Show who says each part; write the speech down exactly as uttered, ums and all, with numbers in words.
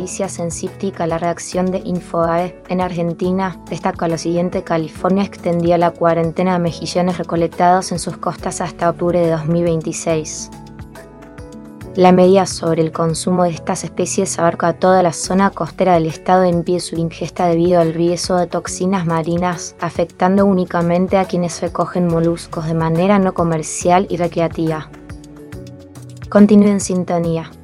Speaker 1: noticias en Cíptica, la redacción de InfoAE en Argentina destaca lo siguiente: California extendía la cuarentena de mejillones recolectados en sus costas hasta octubre de dos mil veintiséis. La medida sobre el consumo de estas especies abarca toda la zona costera del estado e impide su ingesta debido al riesgo de toxinas marinas, afectando únicamente a quienes recogen moluscos de manera no comercial y recreativa. Continúe en sintonía.